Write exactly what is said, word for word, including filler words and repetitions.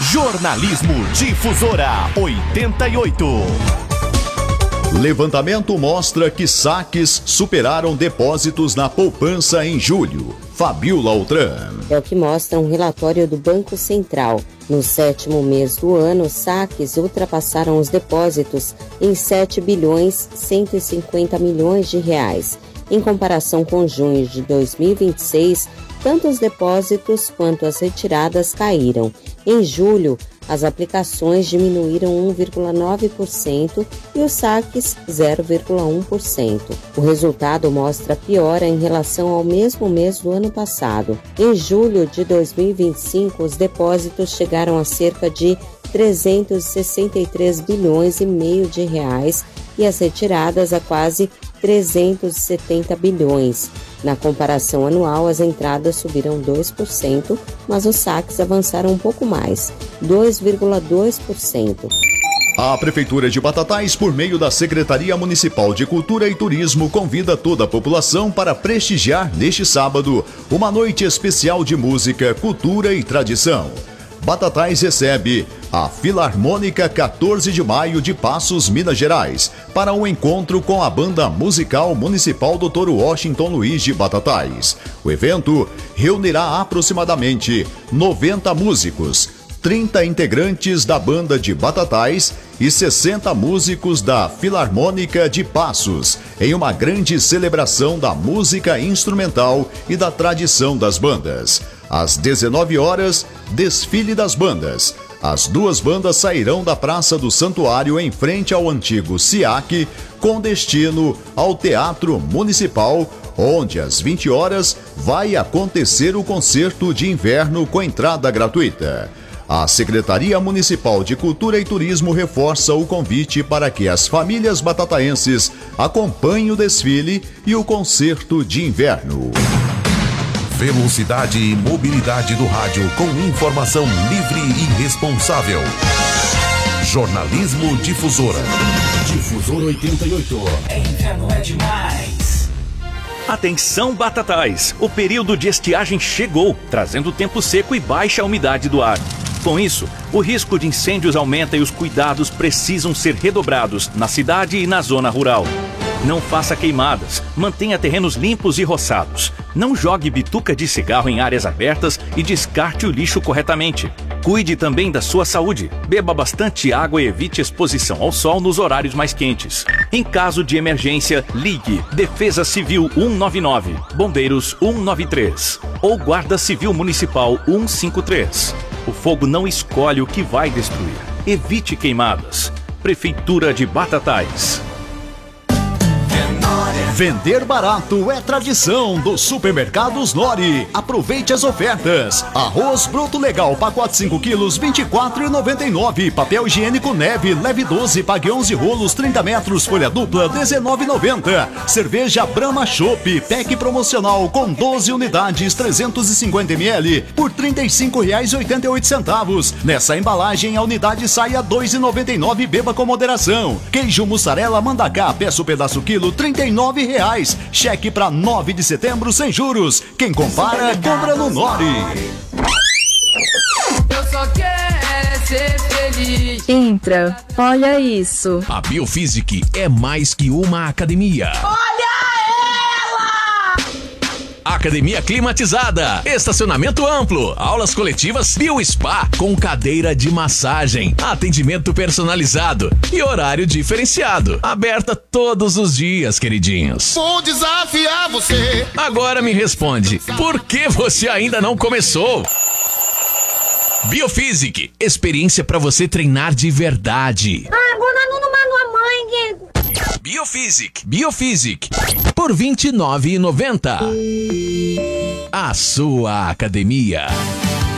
Jornalismo Difusora oitenta e oito. Levantamento mostra que saques superaram depósitos na poupança em julho. Fabiola Altran. É o que mostra um relatório do Banco Central. No sétimo mês do ano, saques ultrapassaram os depósitos em sete bilhões cento e cinquenta milhões de reais. Em comparação com junho de dois mil e vinte e seis, tanto os depósitos quanto as retiradas caíram. Em julho, as aplicações diminuíram um vírgula nove por cento e os saques zero vírgula um por cento. O resultado mostra piora em relação ao mesmo mês do ano passado. Em julho de dois mil e vinte e cinco, os depósitos chegaram a cerca de trezentos e sessenta e três bilhões e meio de reais e as retiradas a quase trezentos e setenta bilhões. Na comparação anual, as entradas subiram dois por cento, mas os saques avançaram um pouco mais, dois vírgula dois por cento. A Prefeitura de Batatais, por meio da Secretaria Municipal de Cultura e Turismo, convida toda a população para prestigiar neste sábado uma noite especial de música, cultura e tradição. Batatais recebe a Filarmônica quatorze de maio de Passos, Minas Gerais, para um encontro com a Banda Musical Municipal doutor Washington Luiz de Batatais. O evento reunirá aproximadamente noventa músicos, trinta integrantes da Banda de Batatais e sessenta músicos da Filarmônica de Passos, em uma grande celebração da música instrumental e da tradição das bandas. Às dezenove horas, desfile das bandas. As duas bandas sairão da Praça do Santuário em frente ao antigo SIAC, com destino ao Teatro Municipal, onde às vinte horas vai acontecer o concerto de inverno com entrada gratuita. A Secretaria Municipal de Cultura e Turismo reforça o convite para que as famílias batataenses acompanhem o desfile e o concerto de inverno. Velocidade e mobilidade do rádio com informação livre e responsável. Jornalismo Difusora. Difusora oitenta e oito. Inverno é demais. Atenção, Batatais! O período de estiagem chegou, trazendo tempo seco e baixa umidade do ar. Com isso, o risco de incêndios aumenta e os cuidados precisam ser redobrados na cidade e na zona rural. Não faça queimadas, mantenha terrenos limpos e roçados. Não jogue bituca de cigarro em áreas abertas e descarte o lixo corretamente. Cuide também da sua saúde. Beba bastante água e evite exposição ao sol nos horários mais quentes. Em caso de emergência, ligue Defesa Civil cento e noventa e nove, Bombeiros cento e noventa e três ou Guarda Civil Municipal cento e cinquenta e três. O fogo não escolhe o que vai destruir. Evite queimadas. Prefeitura de Batatais. Vender barato é tradição dos supermercados Nori. Aproveite as ofertas. Arroz bruto legal, pacote cinco quilos, vinte e quatro reais e noventa e nove centavos. Papel higiênico Neve, leve doze, pague onze rolos, trinta metros, folha dupla, dezenove reais e noventa centavos. Cerveja Brahma Chopp, pack promocional com doze unidades, trezentos e cinquenta mililitros, por trinta e cinco reais e oitenta e oito centavos. Nessa embalagem, a unidade sai a dois reais e noventa e nove centavos. Beba com moderação. Queijo mussarela Mandacá, peça o pedaço quilo, trinta e nove reais. Cheque para nove de setembro sem juros. Quem compara, compra no Nori. Eu só quero ser feliz. Entra, olha isso. A Biofísic é mais que uma academia. Academia climatizada, estacionamento amplo, aulas coletivas, bio-spa com cadeira de massagem, atendimento personalizado e horário diferenciado. Aberta todos os dias, queridinhos. Vou desafiar você. Agora me responde, por que você ainda não começou? Biofísic, experiência para você treinar de verdade. Ah, agora não manda a mãe. Biofísic, Biofísic, por vinte e nove reais e noventa centavos. A sua academia.